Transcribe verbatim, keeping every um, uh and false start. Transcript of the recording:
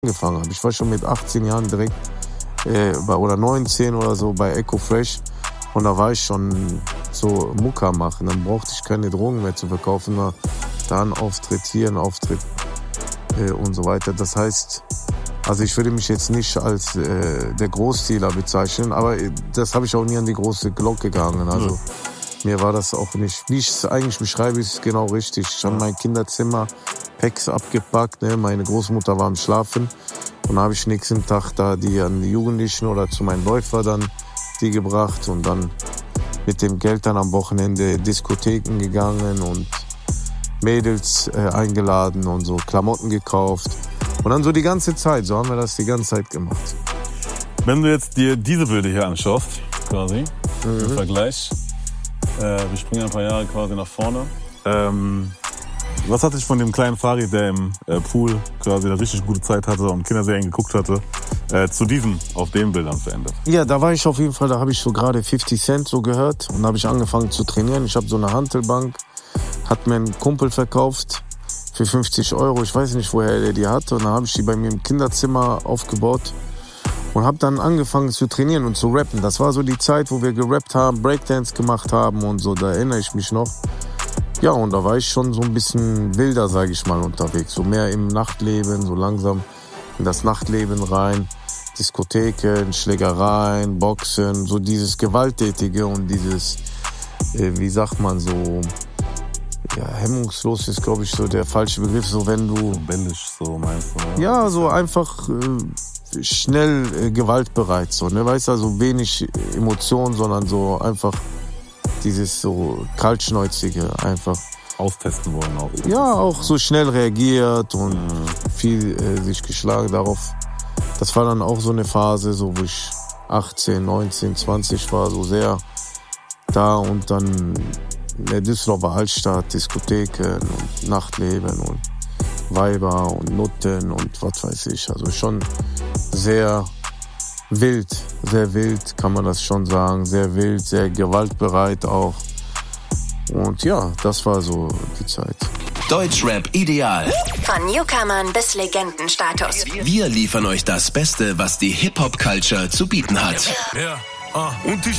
angefangen habe. Ich war schon mit achtzehn Jahren direkt äh, bei, oder neunzehn oder so bei Echo Fresh und da war ich schon so Mucka machen. Dann brauchte ich keine Drogen mehr zu verkaufen, nur da ein Auftritt, hier ein Auftritt äh, und so weiter. Das heißt, also ich würde mich jetzt nicht als äh, der Großdealer bezeichnen, aber das habe ich auch nie an die große Glocke gehangen. Also ja. Mir war das auch nicht, wie ich es eigentlich beschreibe, ist es genau richtig. Ich habe mein Kinderzimmer Packs abgepackt, ne? Meine Großmutter war am Schlafen und dann habe ich nächsten Tag da die an die Jugendlichen oder zu meinen Läufer dann die gebracht und dann mit dem Geld dann am Wochenende Diskotheken gegangen und Mädels äh, eingeladen und so Klamotten gekauft und dann so die ganze Zeit, so haben wir das die ganze Zeit gemacht. Wenn du jetzt dir diese Bilder hier anschaust, quasi, mhm. im Vergleich, äh, wir springen ein paar Jahre quasi nach vorne, ähm, was hat dich von dem kleinen Farid, der im äh, Pool quasi eine richtig gute Zeit hatte und Kinderserien geguckt hatte, äh, zu diesem auf den Bildern verändert? Ja, da war ich auf jeden Fall, da habe ich so gerade fifty Cent so gehört und da habe ich angefangen zu trainieren. Ich habe so eine Hantelbank, hat mir ein Kumpel verkauft für fünfzig Euro. Ich weiß nicht, woher der die hatte und dann habe ich die bei mir im Kinderzimmer aufgebaut und habe dann angefangen zu trainieren und zu rappen. Das war so die Zeit, wo wir gerappt haben, Breakdance gemacht haben und so, da erinnere ich mich noch. Ja, und da war ich schon so ein bisschen wilder, sage ich mal, unterwegs. So mehr im Nachtleben, so langsam in das Nachtleben rein. Diskotheken, Schlägereien, Boxen, so dieses Gewalttätige und dieses, äh, wie sagt man so, ja, hemmungslos ist, glaube ich, so der falsche Begriff. So wenn du... Rebellisch, so meinst du? Ja, so einfach äh, schnell äh, gewaltbereit, so, ne? Weißt du, also wenig Emotionen, sondern so einfach... Dieses so kaltschnäuzige einfach. Austesten wollen auch. Ja, auch so schnell reagiert und mhm. viel äh, sich geschlagen darauf. Das war dann auch so eine Phase, so wo ich achtzehn, neunzehn, zwanzig war, so sehr da und dann in der Düsseldorfer Altstadt, Diskotheken und Nachtleben und Weiber und Nutten und was weiß ich. Also schon sehr wild, sehr wild, kann man das schon sagen. Sehr wild, sehr gewaltbereit auch. Und ja, das war so die Zeit. Deutschrap ideal. Von Newcomern bis Legendenstatus. Wir liefern euch das Beste, was die Hip-Hop-Culture zu bieten hat. Ja, ah, und ich